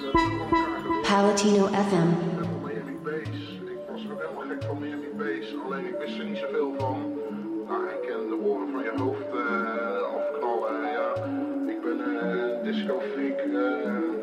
Palatino FM. Ik was er ook helemaal gek van Miami Bass, alleen ik wist er niet zoveel van. Nou, ik ken de oren van je hoofd afknallen, ja. Ik ben een disco freak.